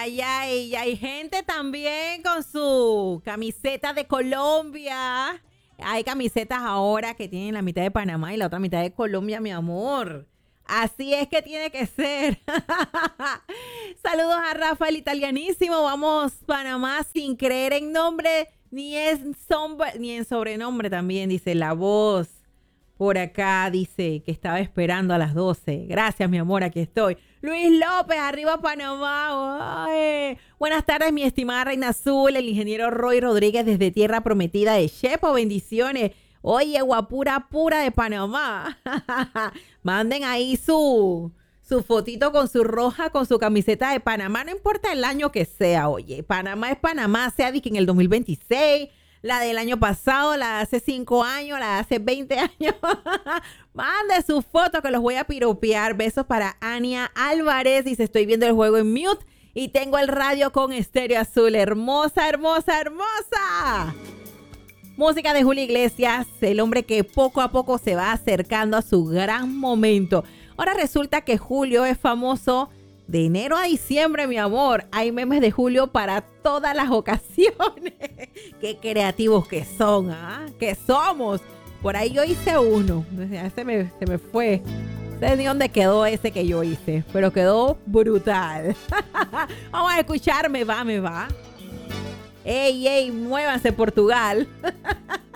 ay, ay. Y hay gente también con su camiseta de Colombia. Hay camisetas ahora que tienen la mitad de Panamá y la otra mitad de Colombia, mi amor. Así es que tiene que ser. Saludos a Rafael Italianísimo. Vamos, Panamá, sin creer en nombre ni en sobrenombre también, dice la voz. Por acá dice que estaba esperando a las 12. Gracias, mi amor, aquí estoy. Luis López, arriba Panamá. Ay. Buenas tardes, mi estimada Reina Azul, el ingeniero Roy Rodríguez desde Tierra Prometida de Chepo. Bendiciones. Oye, guapura pura de Panamá. Manden ahí su fotito con su roja, con su camiseta de Panamá. No importa el año que sea, oye. Panamá es Panamá, sea de que en el 2026... la del año pasado, la de hace 5 años, la de hace 20 años. Mande su foto que los voy a piropear. Besos para Ania Álvarez. Dice, estoy viendo el juego en mute y tengo el radio con estéreo azul. Hermosa, hermosa, hermosa. Música de Julio Iglesias, el hombre que poco a poco se va acercando a su gran momento. Ahora resulta que Julio es famoso de enero a diciembre, mi amor. Hay memes de Julio para todas las ocasiones. Qué creativos que son, ¿ah? Que somos. Por ahí yo hice uno. Ya se me fue. No sé de dónde quedó ese que yo hice, pero quedó brutal. Vamos a escuchar, me va. Ey, ey, muévanse, Portugal.